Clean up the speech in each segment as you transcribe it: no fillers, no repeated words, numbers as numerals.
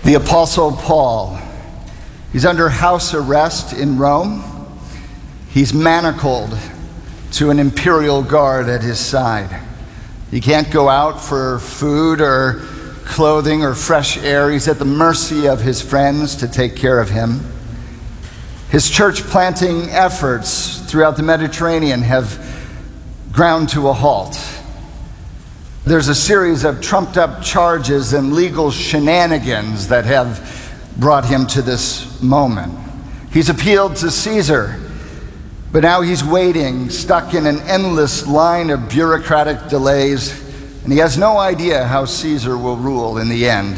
The Apostle Paul, he's under house arrest in Rome. He's manacled to an imperial guard at his side. He can't go out for food or clothing or fresh air. He's at the mercy of his friends to take care of him. His church planting efforts throughout the Mediterranean have ground to a halt. There's a series of trumped up charges and legal shenanigans that have brought him to this moment. He's appealed to Caesar, but now he's waiting, stuck in an endless line of bureaucratic delays, and he has no idea how Caesar will rule in the end.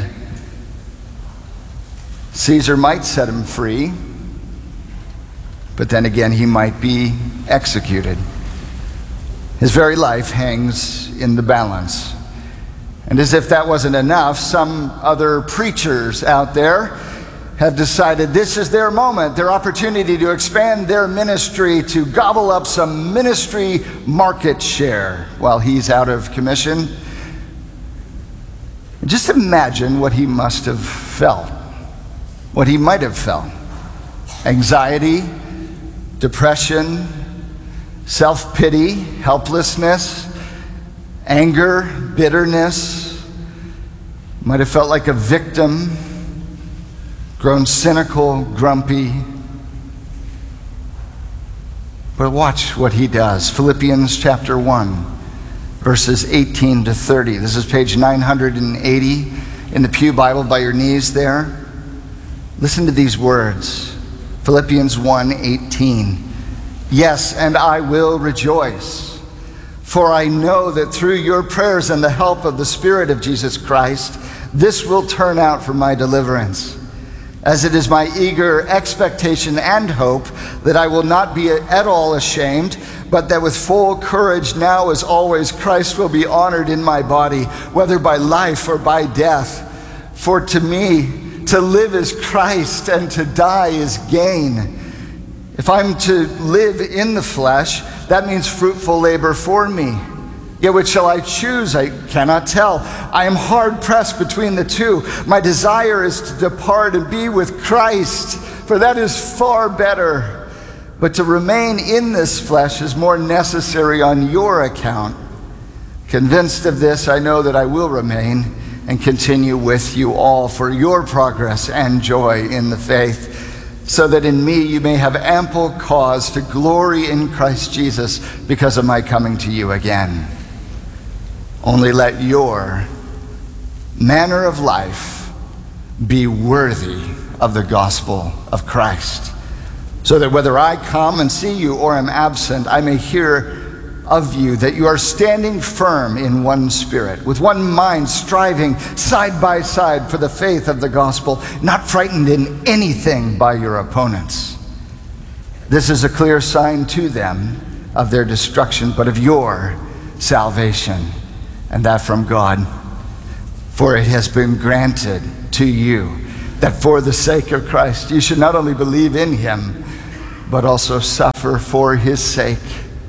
Caesar might set him free, but then again, he might be executed. His very life hangs in the balance. And as if that wasn't enough, some other preachers out there have decided this is their moment, their opportunity to expand their ministry, to gobble up some ministry market share while he's out of commission. Just imagine what he must have felt, what he might have felt. Anxiety, depression, self-pity, helplessness, anger, bitterness. Might have felt like a victim, grown cynical, grumpy. But watch what he does. Philippians chapter 1, verses 18 to 30. This is page 980 in the Pew Bible by your knees there. Listen to these words. Philippians 1:18. Yes, and I will rejoice, for I know that through your prayers and the help of the Spirit of Jesus Christ, this will turn out for my deliverance, as it is my eager expectation and hope that I will not be at all ashamed, but that with full courage now as always Christ will be honored in my body, whether by life or by death. For to me, to live is Christ and to die is gain. If I'm to live in the flesh, that means fruitful labor for me. Yet which shall I choose? I cannot tell. I am hard pressed between the two. My desire is to depart and be with Christ, for that is far better. But to remain in this flesh is more necessary on your account. Convinced of this, I know that I will remain and continue with you all for your progress and joy in the faith, so that in me you may have ample cause to glory in Christ Jesus because of my coming to you again. Only let your manner of life be worthy of the gospel of Christ, so that whether I come and see you or am absent, I may hear of you that you are standing firm in one spirit, with one mind, striving side by side for the faith of the gospel, not frightened in anything by your opponents. This is a clear sign to them of their destruction, but of your salvation, and that from God. For it has been granted to you that for the sake of Christ you should not only believe in him, but also suffer for his sake,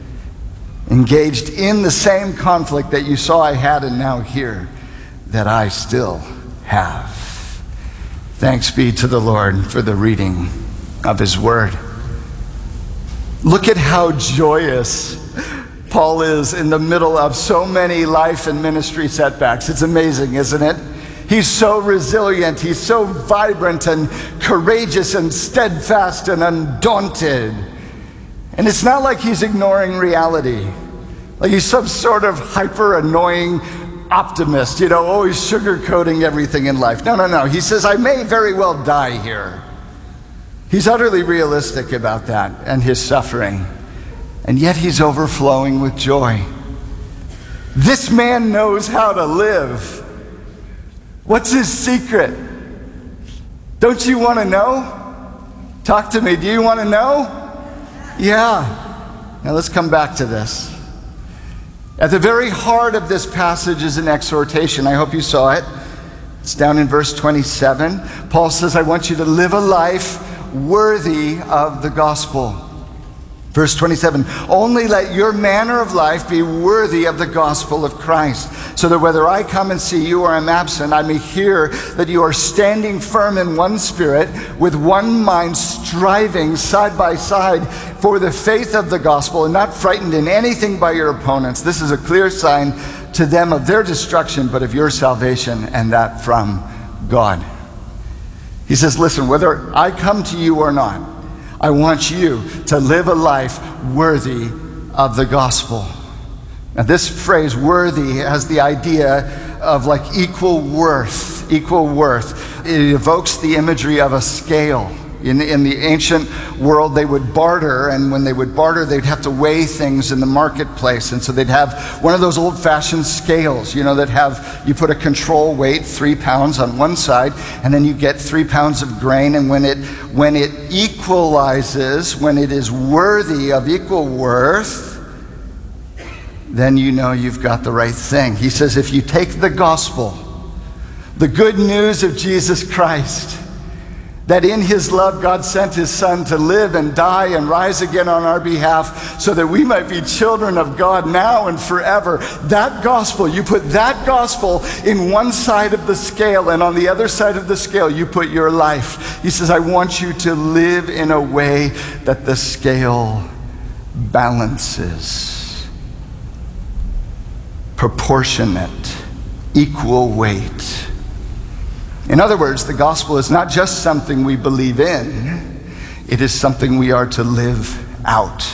engaged in the same conflict that you saw I had and now hear that I still have. Thanks be to the Lord for the reading of his word. Look at how joyous Paul is in the middle of so many life and ministry setbacks. It's amazing, isn't it? He's so resilient, he's so vibrant and courageous and steadfast and undaunted. And it's not like he's ignoring reality, like he's some sort of hyper-annoying optimist, always sugarcoating everything in life. No. He says, I may very well die here. He's utterly realistic about that and his suffering. And yet he's overflowing with joy. This man knows how to live. What's his secret? Don't you want to know? Talk to me. Do you want to know? Yeah. Now let's come back to this. At the very heart of this passage is an exhortation. I hope you saw it. It's down in verse 27. Paul says, I want you to live a life worthy of the gospel. Verse 27, only let your manner of life be worthy of the gospel of Christ, so that whether I come and see you or am absent, I may hear that you are standing firm in one spirit, with one mind, striving side by side for the faith of the gospel, and not frightened in anything by your opponents. This is a clear sign to them of their destruction, but of your salvation, and that from God. He says, listen, whether I come to you or not, I want you to live a life worthy of the gospel. Now, this phrase, worthy, has the idea of like equal worth, equal worth. It evokes the imagery of a scale. In the ancient world, they would barter, and when they would barter, they'd have to weigh things in the marketplace. And so they'd have one of those old-fashioned scales, that have, you put a control weight, 3 pounds on one side, and then you get 3 pounds of grain. And when it equalizes, when it is worthy of equal worth, then you've got the right thing. He says, if you take the gospel, the good news of Jesus Christ, that in his love God sent his son to live and die and rise again on our behalf so that we might be children of God now and forever. That gospel, you put that gospel in one side of the scale, and on the other side of the scale you put your life. He says, I want you to live in a way that the scale balances. Proportionate, equal weight. In other words, the gospel is not just something we believe in, it is something we are to live out.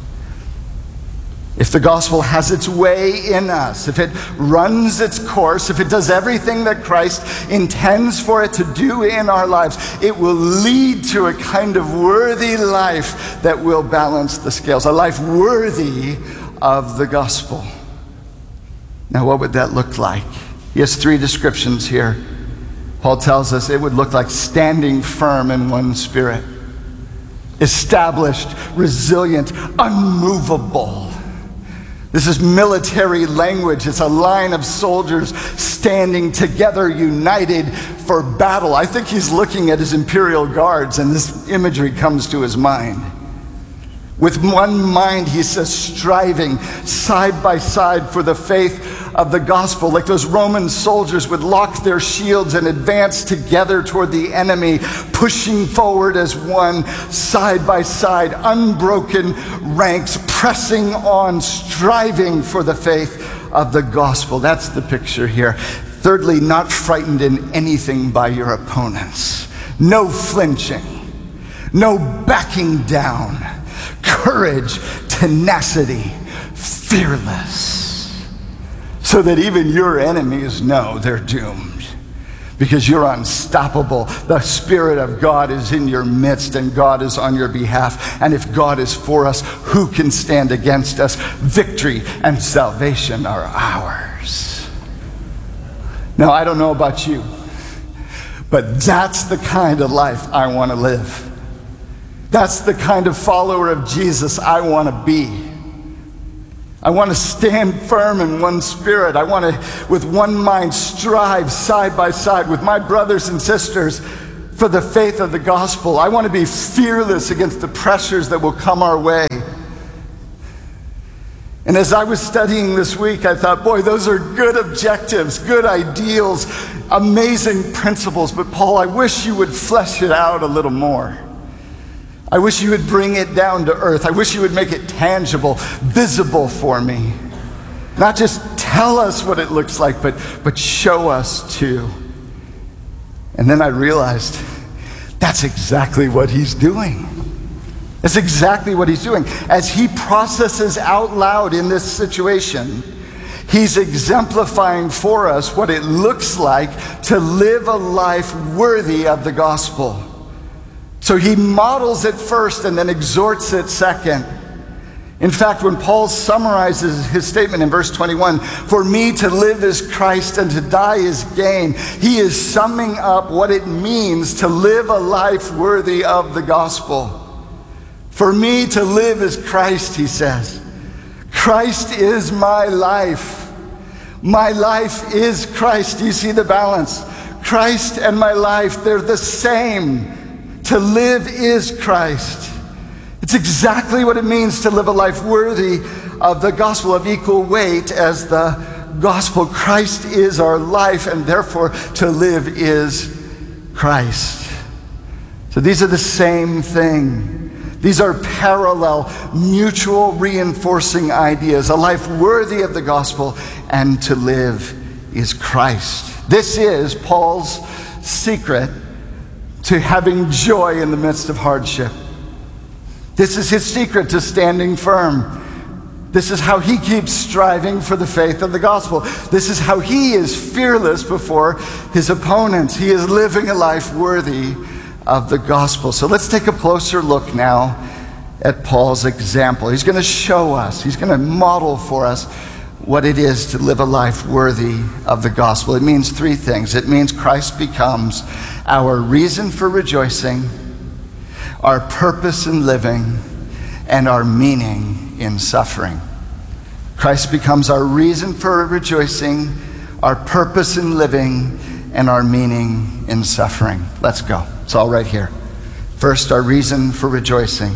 If the gospel has its way in us, if it runs its course, if it does everything that Christ intends for it to do in our lives, it will lead to a kind of worthy life that will balance the scales, a life worthy of the gospel. Now, what would that look like? He has 3 descriptions here. Paul tells us it would look like standing firm in one spirit, established, resilient, unmovable. This is military language. It's a line of soldiers standing together, united for battle. I think he's looking at his imperial guards, and this imagery comes to his mind. With one mind, he says, striving side by side for the faith of the gospel, like those Roman soldiers would lock their shields and advance together toward the enemy, pushing forward as one, side by side, unbroken ranks, pressing on, striving for the faith of the gospel. That's the picture here. Thirdly, not frightened in anything by your opponents. No flinching, no backing down. Courage, tenacity, fearless, so that even your enemies know they're doomed, because you're unstoppable. The Spirit of God is in your midst, and God is on your behalf. And if God is for us, who can stand against us? Victory and salvation are ours. Now, I don't know about you, but that's the kind of life I want to live. That's the kind of follower of Jesus I want to be. I want to stand firm in one spirit. I want to, with one mind, strive side by side with my brothers and sisters for the faith of the gospel. I want to be fearless against the pressures that will come our way. And as I was studying this week, I thought, boy, those are good objectives, good ideals, amazing principles. But Paul, I wish you would flesh it out a little more. I wish you would bring it down to earth. I wish you would make it tangible, visible for me. Not just tell us what it looks like, but show us too. And then I realized that's exactly what he's doing. That's exactly what he's doing. As he processes out loud in this situation, he's exemplifying for us what it looks like to live a life worthy of the gospel. So he models it first and then exhorts it second. In fact, when Paul summarizes his statement in verse 21, for me to live is Christ and to die is gain, he is summing up what it means to live a life worthy of the gospel. For me to live is Christ, he says. Christ is my life. My life is Christ. Do you see the balance? Christ and my life, they're the same. To live is Christ. It's exactly what it means to live a life worthy of the gospel, of equal weight as the gospel. Christ is our life, and therefore to live is Christ. So these are the same thing. These are parallel, mutual reinforcing ideas. A life worthy of the gospel and to live is Christ. This is Paul's secret to having joy in the midst of hardship. This is his secret to standing firm. This is how he keeps striving for the faith of the gospel. This is how he is fearless before his opponents. He is living a life worthy of the gospel. So let's take a closer look now at Paul's example. He's going to show us, he's going to model for us what it is to live a life worthy of the gospel. It means three things. It means Christ becomes our reason for rejoicing, our purpose in living, and our meaning in suffering. Christ becomes our reason for rejoicing, our purpose in living, and our meaning in suffering. Let's go. It's all right here. First, our reason for rejoicing.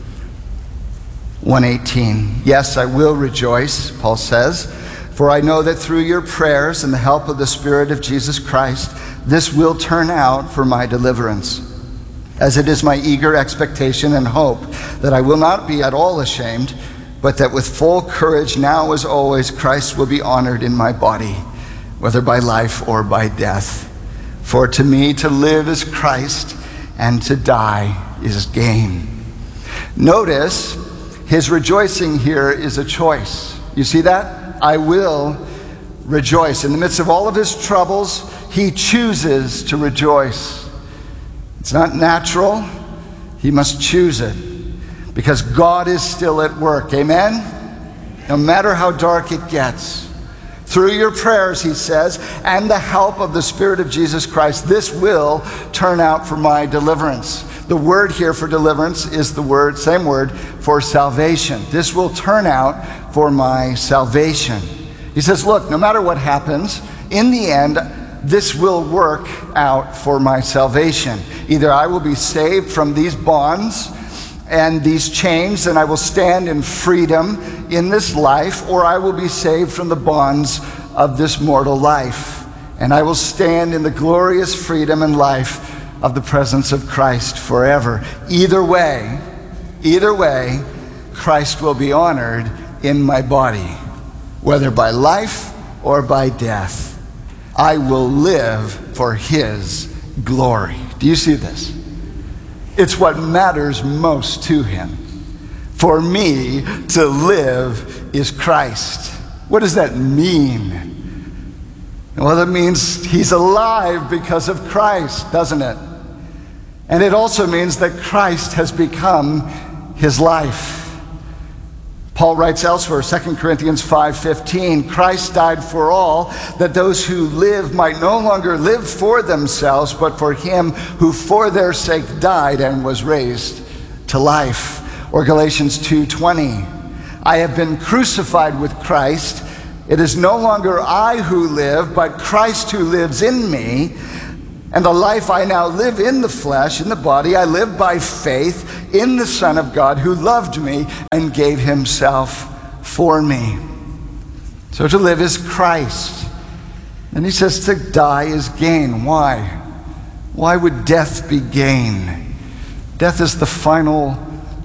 1:18. Yes, I will rejoice, Paul says, for I know that through your prayers and the help of the Spirit of Jesus Christ, this will turn out for my deliverance. As it is my eager expectation and hope that I will not be at all ashamed, but that with full courage now as always Christ will be honored in my body, whether by life or by death. For to me to live is Christ, and to die is gain. Notice his rejoicing here is a choice. You see that? I will rejoice. In the midst of all of his troubles, he chooses to rejoice. It's not natural. He must choose it because God is still at work. Amen? No matter how dark it gets. Through your prayers, he says, and the help of the Spirit of Jesus Christ, this will turn out for my deliverance. The word here for deliverance is the same word for salvation. This will turn out for my salvation. He says, look, no matter what happens, in the end, this will work out for my salvation. Either I will be saved from these bonds and these chains, and I will stand in freedom in this life, or I will be saved from the bonds of this mortal life, and I will stand in the glorious freedom and life of the presence of Christ forever. Either way, Christ will be honored in my body, whether by life or by death. I will live for his glory. Do you see this? It's what matters most to him. For me to live is Christ. What does that mean? Well, that means he's alive because of Christ, doesn't it? And it also means that Christ has become his life. Paul writes elsewhere, 2 Corinthians 5:15, Christ died for all, that those who live might no longer live for themselves, but for him who for their sake died and was raised to life. Or Galatians 2:20, I have been crucified with Christ. It is no longer I who live, but Christ who lives in me. And the life I now live in the flesh, in the body, I live by faith in the Son of God who loved me and gave himself for me. So to live is Christ. And he says to die is gain. Why? Why would death be gain? Death is the final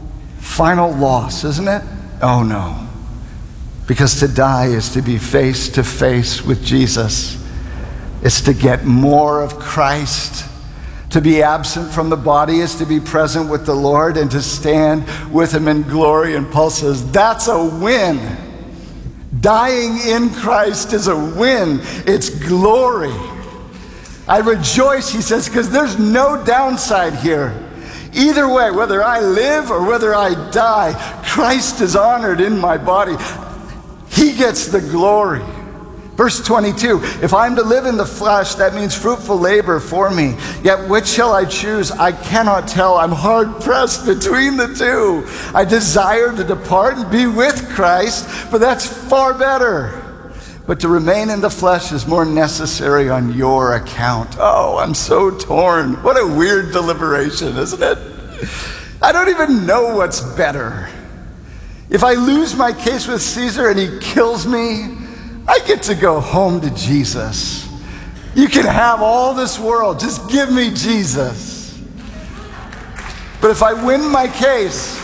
loss, isn't it? Oh no. Because to die is to be face to face with Jesus. It's to get more of Christ. To be absent from the body is to be present with the Lord and to stand with him in glory. And Paul says, that's a win. Dying in Christ is a win. It's glory. I rejoice, he says, because there's no downside here. Either way, whether I live or whether I die, Christ is honored in my body. He gets the glory. Verse 22, if I'm to live in the flesh, that means fruitful labor for me. Yet which shall I choose? I cannot tell. I'm hard pressed between the two. I desire to depart and be with Christ, for that's far better. But to remain in the flesh is more necessary on your account. Oh, I'm so torn. What a weird deliberation, isn't it? I don't even know what's better. If I lose my case with Caesar and he kills me, I get to go home to Jesus. You can have all this world, just give me Jesus. But if I win my case,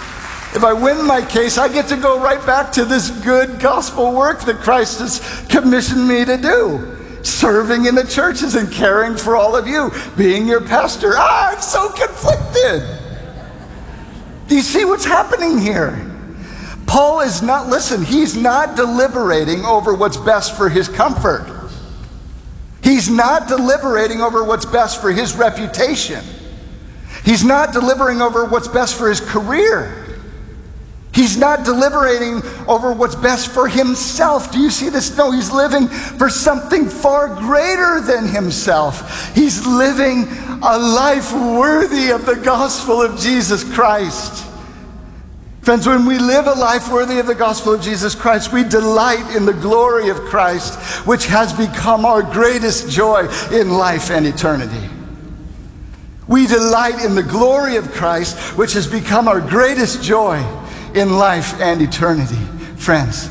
I get to go right back to this good gospel work that Christ has commissioned me to do. Serving in the churches and caring for all of you, being your pastor. I'm so conflicted. Do you see what's happening here? Paul is not, listen, he's not deliberating over what's best for his comfort. He's not deliberating over what's best for his reputation. He's not deliberating over what's best for his career. He's not deliberating over what's best for himself. Do you see this? No, he's living for something far greater than himself. He's living a life worthy of the gospel of Jesus Christ. Friends, when we live a life worthy of the gospel of Jesus Christ, we delight in the glory of Christ, which has become our greatest joy in life and eternity. We delight in the glory of Christ, which has become our greatest joy in life and eternity. Friends,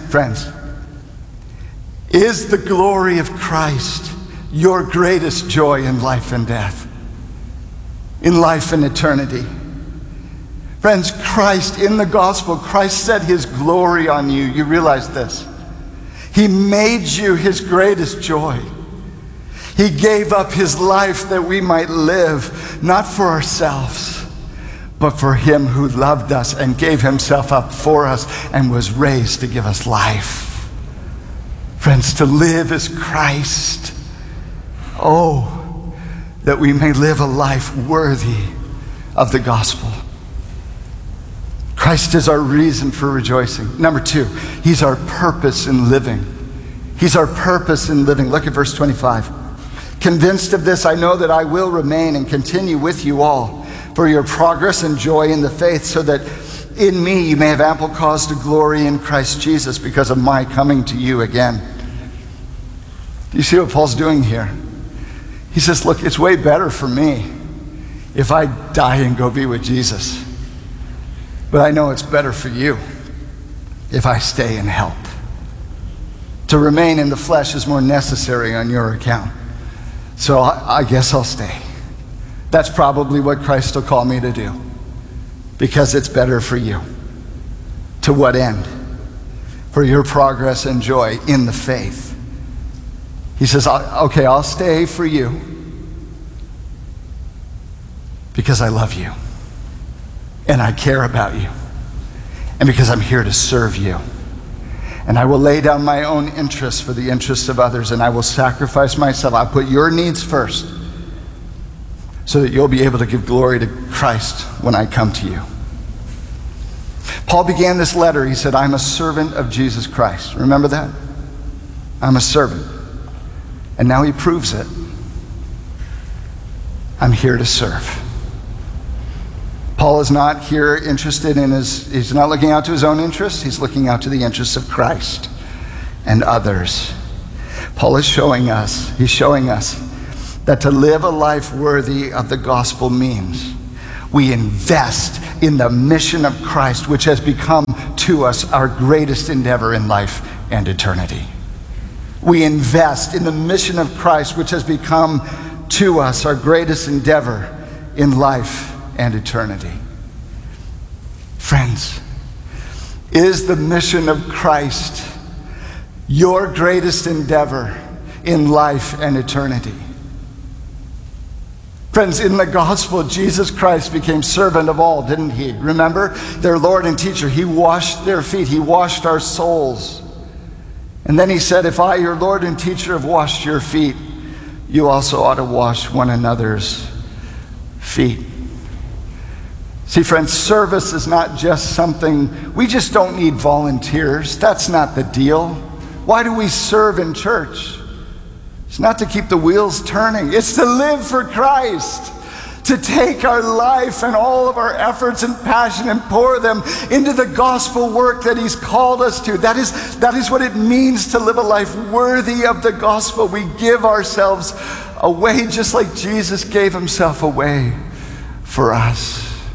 is the glory of Christ your greatest joy in life and death? In life and eternity? Friends, Christ, in the gospel, Christ set his glory on you. You realize this? He made you his greatest joy. He gave up his life that we might live, not for ourselves, but for him who loved us and gave himself up for us and was raised to give us life. Friends, to live is Christ. Oh, that we may live a life worthy of the gospel. Christ is our reason for rejoicing. Number two, he's our purpose in living. He's our purpose in living. Look at verse 25. Convinced of this, I know that I will remain and continue with you all for your progress and joy in the faith, so that in me you may have ample cause to glory in Christ Jesus because of my coming to you again. Do you see what Paul's doing here? He says, look, it's way better for me if I die and go be with Jesus. But I know it's better for you if I stay and help. To remain in the flesh is more necessary on your account. So I guess I'll stay. That's probably what Christ will call me to do, because it's better for you. To what end? For your progress and joy in the faith. He says, okay, I'll stay for you because I love you and I care about you and because I'm here to serve you. And I will lay down my own interests for the interests of others, and I will sacrifice myself. I'll put your needs first so that you'll be able to give glory to Christ when I come to you. Paul began this letter, he said, I'm a servant of Jesus Christ. Remember that? I'm a servant. And now he proves it. I'm here to serve. Paul is not here interested in he's not looking out to his own interests, he's looking out to the interests of Christ and others. Paul is showing us that to live a life worthy of the gospel means we invest in the mission of Christ, which has become to us our greatest endeavor in life and eternity. We invest in the mission of Christ, which has become to us our greatest endeavor in life and eternity. Friends, is the mission of Christ your greatest endeavor in life and eternity? Friends, in the gospel, Jesus Christ became servant of all, didn't he? Remember? Their Lord and teacher. He washed their feet. He washed our souls. And then he said, if I, your Lord and teacher, have washed your feet, you also ought to wash one another's feet. See, friends, service is not just something, we just don't need volunteers. That's not the deal. Why do we serve in church? It's not to keep the wheels turning. It's to live for Christ. To take our life and all of our efforts and passion and pour them into the gospel work that he's called us to. That is what it means to live a life worthy of the gospel. We give ourselves away just like Jesus gave himself away for us.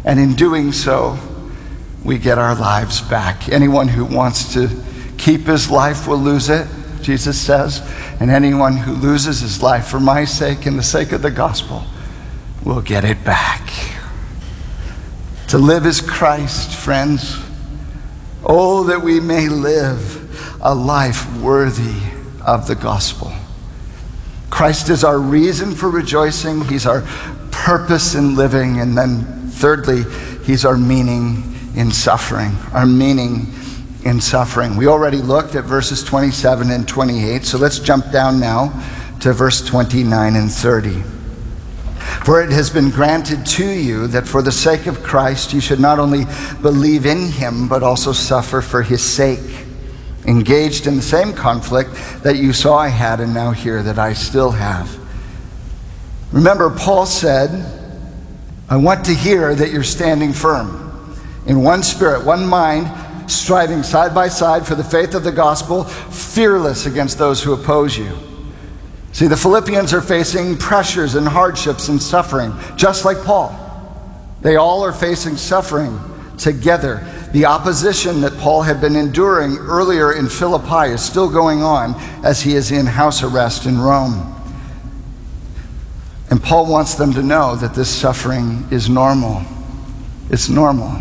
And in doing so, we get our lives back. Anyone who wants to keep his life will lose it, Jesus says. And anyone who loses his life for my sake and the sake of the gospel will get it back. To live is Christ, friends. Oh, that we may live a life worthy of the gospel. Christ is our reason for rejoicing. He's our purpose in living. And then thirdly, he's our meaning in suffering. Our meaning in suffering. We already looked at verses 27 and 28. So let's jump down now to verse 29 and 30. For it has been granted to you that for the sake of Christ you should not only believe in him, but also suffer for his sake, engaged in the same conflict that you saw I had and now hear that I still have. Remember, Paul said, I want to hear that you're standing firm in one spirit, one mind, striving side by side for the faith of the gospel, fearless against those who oppose you. See, the Philippians are facing pressures and hardships and suffering, just like Paul. They all are facing suffering together. The opposition that Paul had been enduring earlier in Philippi is still going on as he is in house arrest in Rome. And Paul wants them to know that this suffering is normal. It's normal.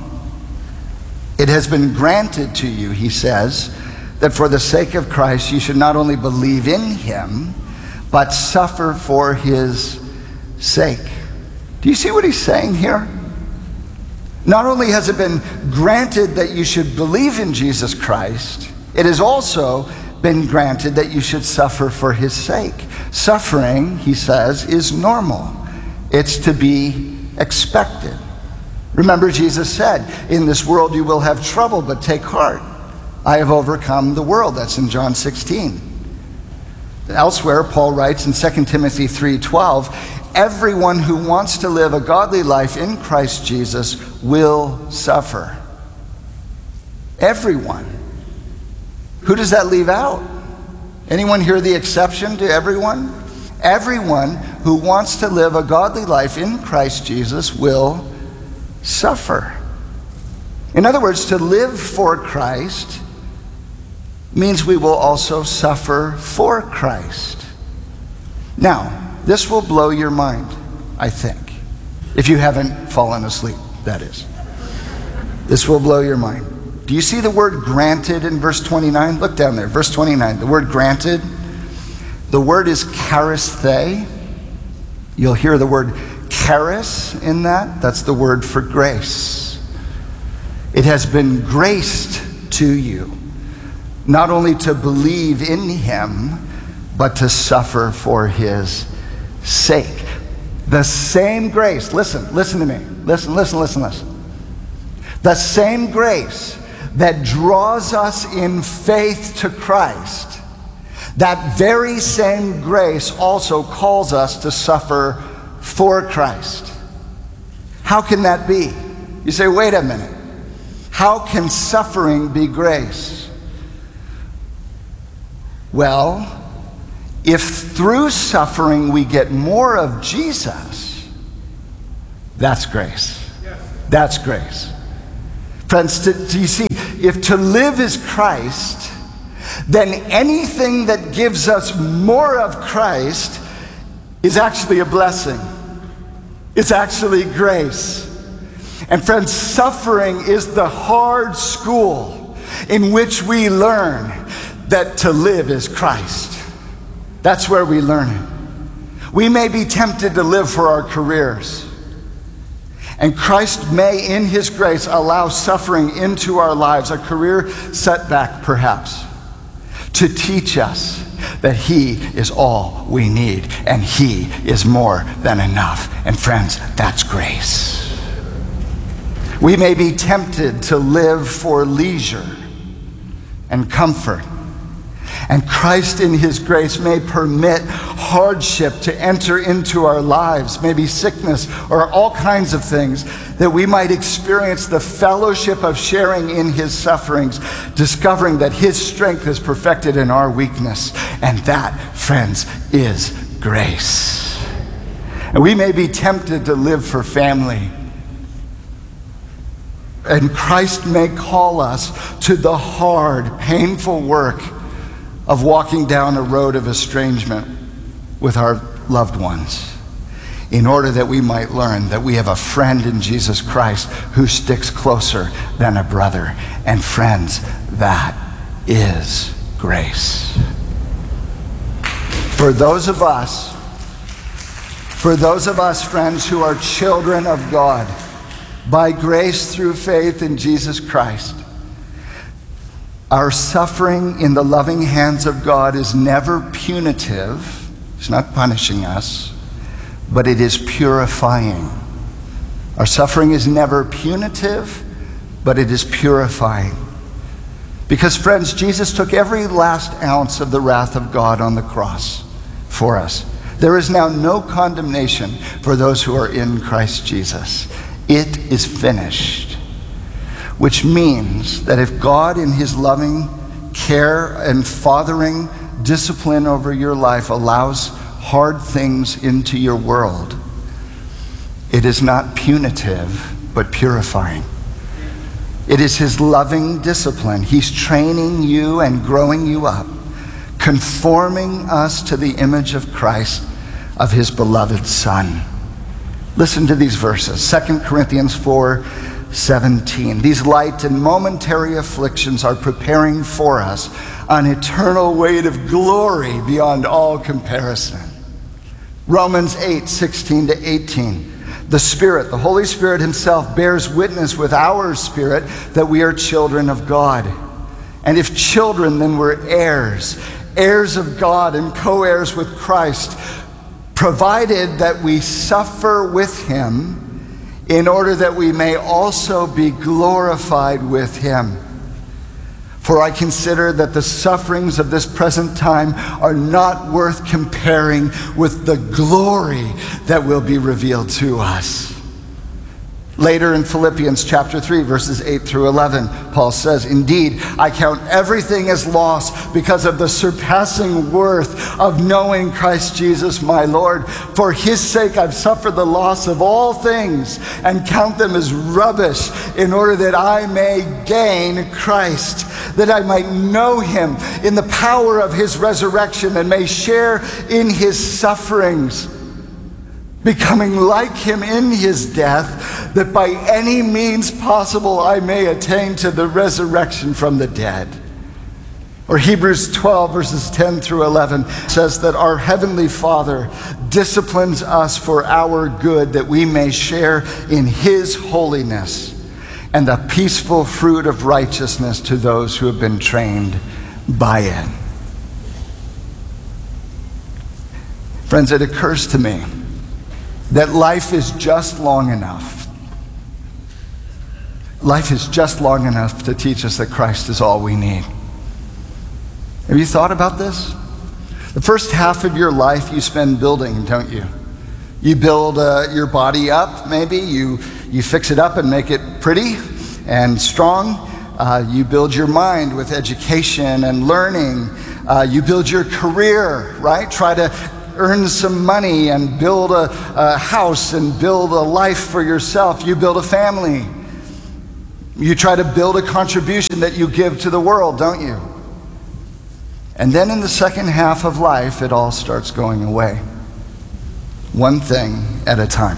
It has been granted to you, he says, that for the sake of Christ you should not only believe in him, but suffer for his sake. Do you see what he's saying here? Not only has it been granted that you should believe in Jesus Christ, it has also been granted that you should suffer for his sake. Suffering, he says, is normal. It's to be expected. Remember, Jesus said, in this world you will have trouble, but take heart. I have overcome the world. That's in John 16. Elsewhere, Paul writes in 2 Timothy 3:12, everyone who wants to live a godly life in Christ Jesus will suffer. Everyone. Who does that leave out? Anyone hear the exception to everyone? Everyone who wants to live a godly life in Christ Jesus will suffer. In other words, to live for Christ means we will also suffer for Christ. Now, this will blow your mind, I think. If you haven't fallen asleep, that is. This will blow your mind. Do you see the word granted in verse 29? Look down there, verse 29. The word granted, the word is charisthei. You'll hear the word charis in that. That's the word for grace. It has been graced to you, not only to believe in him, but to suffer for his sake. The same grace, listen to me. Listen. The same grace that draws us in faith to Christ, that very same grace also calls us to suffer for Christ. How can that be? You say, wait a minute. How can suffering be grace? Well, if through suffering we get more of Jesus, that's grace. That's grace. Friends, do you see, if to live is Christ, then anything that gives us more of Christ is actually a blessing. It's actually grace. And friends, suffering is the hard school in which we learn that to live is Christ. That's where we learn it. We may be tempted to live for our careers. And Christ may, in his grace, allow suffering into our lives, a career setback perhaps, to teach us that he is all we need and he is more than enough. And friends, that's grace. We may be tempted to live for leisure and comfort. And Christ in his grace may permit hardship to enter into our lives, maybe sickness or all kinds of things, that we might experience the fellowship of sharing in his sufferings, discovering that his strength is perfected in our weakness. And that, friends, is grace. And we may be tempted to live for family And Christ may call us to the hard, painful work of walking down a road of estrangement with our loved ones, in order that we might learn that we have a friend in Jesus Christ who sticks closer than a brother. And friends, that is grace. For those of us, friends, who are children of God, by grace through faith in Jesus Christ, our suffering in the loving hands of God is never punitive. It's not punishing us, but it is purifying. Our suffering is never punitive, but it is purifying. Because, friends, Jesus took every last ounce of the wrath of God on the cross for us. There is now no condemnation for those who are in Christ Jesus. It is finished. Which means that if God, in his loving care and fathering discipline over your life, allows hard things into your world, it is not punitive, but purifying. It is his loving discipline. He's training you and growing you up, conforming us to the image of Christ, of his beloved Son. Listen to these verses. 2 Corinthians 4:17. These light and momentary afflictions are preparing for us an eternal weight of glory beyond all comparison. Romans 8:16-18. The Spirit, the Holy Spirit himself, bears witness with our spirit that we are children of God. And if children, then we're heirs, heirs of God and co-heirs with Christ, provided that we suffer with him in order that we may also be glorified with him. For I consider that the sufferings of this present time are not worth comparing with the glory that will be revealed to us. Later in Philippians chapter 3, verses 8-11, Paul says, "Indeed, I count everything as loss because of the surpassing worth of knowing Christ Jesus my Lord. For his sake I've suffered the loss of all things and count them as rubbish in order that I may gain Christ, that I might know him in the power of his resurrection and may share in his sufferings, becoming like him in his death, that by any means possible I may attain to the resurrection from the dead." Or Hebrews 12, verses 10-11 says that our Heavenly Father disciplines us for our good, that we may share in his holiness and the peaceful fruit of righteousness to those who have been trained by it. Friends, it occurs to me that life is just long enough. Life is just long enough to teach us that Christ is all we need. Have you thought about this? The first half of your life you spend building, don't you? You build your body up, maybe. You fix it up and make it pretty and strong. You build your mind with education and learning. You build your career, right? Try to earn some money and build a house and build a life for yourself. You build a family. You try to build a contribution that you give to the world, don't you? And then in the second half of life, it all starts going away. One thing at a time.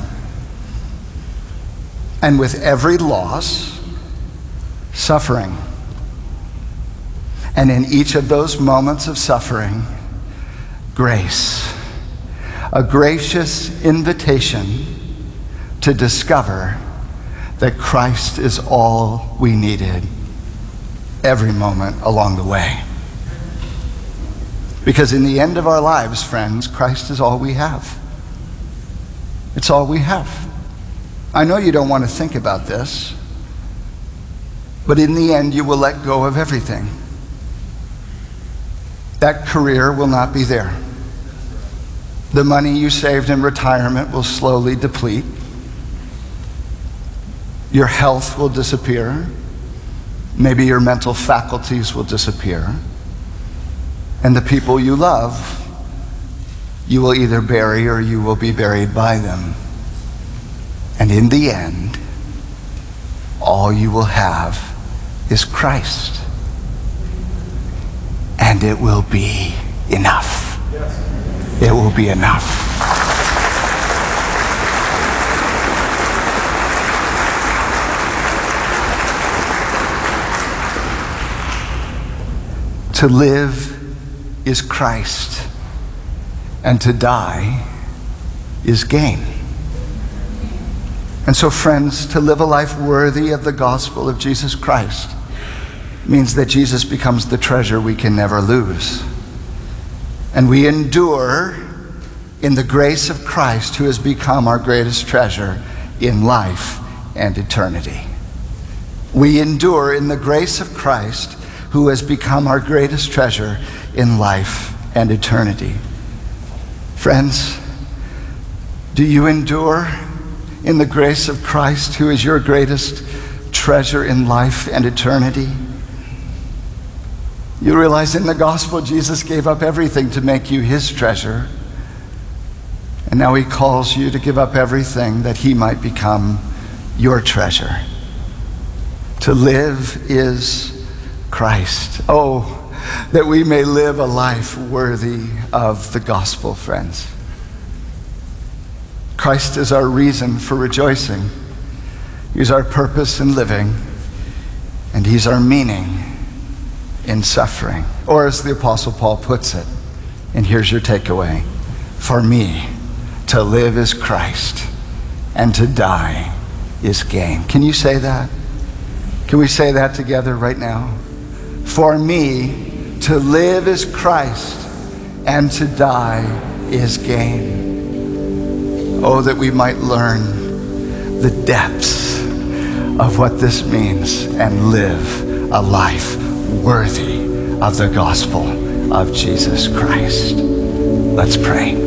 And with every loss, suffering. And in each of those moments of suffering, grace. A gracious invitation to discover that Christ is all we needed every moment along the way. Because in the end of our lives, friends, Christ is all we have. It's all we have. I know you don't want to think about this, but in the end, you will let go of everything. That career will not be there. The money you saved in retirement will slowly deplete. Your health will disappear. Maybe your mental faculties will disappear. And the people you love, you will either bury or you will be buried by them. And in the end, all you will have is Christ. And it will be enough. It will be enough. To live is Christ, and to die is gain. And so, friends, to live a life worthy of the gospel of Jesus Christ means that Jesus becomes the treasure we can never lose. And we endure in the grace of Christ, who has become our greatest treasure in life and eternity. We endure in the grace of Christ, who has become our greatest treasure in life and eternity. Friends, do you endure in the grace of Christ, who is your greatest treasure in life and eternity? You realize in the gospel, Jesus gave up everything to make you his treasure. And now he calls you to give up everything that he might become your treasure. To live is Christ. Oh, that we may live a life worthy of the gospel, friends. Christ is our reason for rejoicing. He's our purpose in living, and he's our meaning in suffering. Or as the Apostle Paul puts it, and here's your takeaway: for me, to live is Christ, and to die is gain. Can you say that? Can we say that together right now? For me, to live is Christ, and to die is gain. Oh, that we might learn the depths of what this means and live a life worthy of the gospel of Jesus Christ. Let's pray.